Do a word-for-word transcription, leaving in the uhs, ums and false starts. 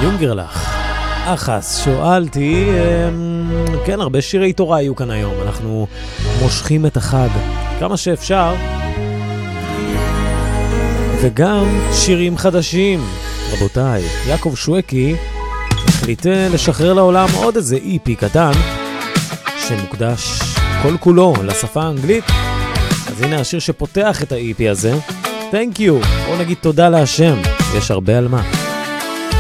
יונגרלך. אחס, שואלתי, כן, הרבה שירי תורה היו כאן היום. אנחנו מושכים את החג כמה שאפשר, וגם שירים חדשים. רבותיי, יעקב שווקי החליט לשחרר לעולם עוד איזה איפי קטן שמוקדש כל כולו לשפה האנגלית. אז הנה השיר שפותח את האיפי הזה. Thank you. בואו נגיד תודה להשם, יש הרבה על מה.